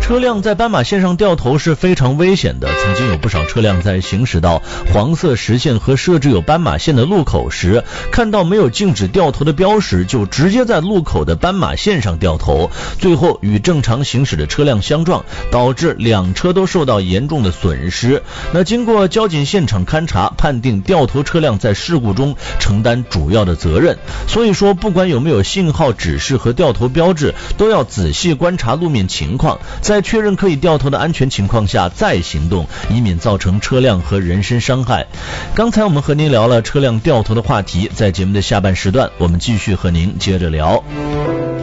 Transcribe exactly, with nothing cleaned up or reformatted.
车辆在斑马线上掉头是非常危险的，曾经有不少车辆在行驶到黄色实线和设置有斑马线的路口时，看到没有禁止掉头的标识，就直接在路口的斑马线上掉头，最后与正常行驶的车辆相撞，导致两车都受到严重的损失。那经过交警现场勘查，判定掉头车辆在事故中承担主要的责任。所以说，不管有没有信号指示和掉头标志，都要仔细观察路面情况，在确认可以掉头的安全情况下再行动，以免造成车辆和人身伤害。刚才我们和您聊了车辆掉头的话题，在节目的下半时段，我们继续和您接着聊。